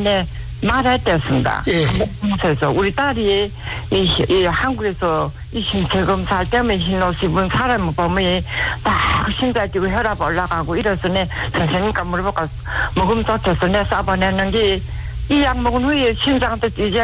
전에 말했댔습니다. 예. 그래서 우리 딸이 이 한국에서 이 신체 검사할 때문에 흰옷 입은 사람을 보면 딱 심장 뛰고 혈압 올라가고 이래서네 선생님과 물어보고 먹음 좋쳐서 내 싸보내는 게 이 약 먹은 후에 심장도 뛰지